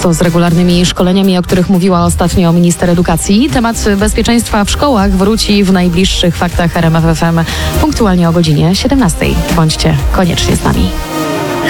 To z regularnymi szkoleniami, o których mówiła ostatnio minister edukacji. Temat bezpieczeństwa w szkołach wróci w najbliższych Faktach RMF FM punktualnie o godzinie 17. Bądźcie koniecznie z nami.